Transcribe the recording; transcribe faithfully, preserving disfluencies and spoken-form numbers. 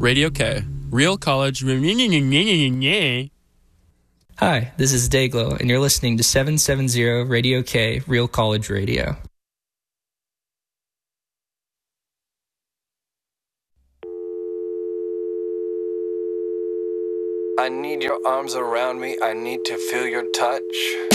Radio K, Real College. Hi, this is Dayglow, and you're listening to seven seventy Radio K, Real College Radio. I need your arms around me, I need to feel your touch.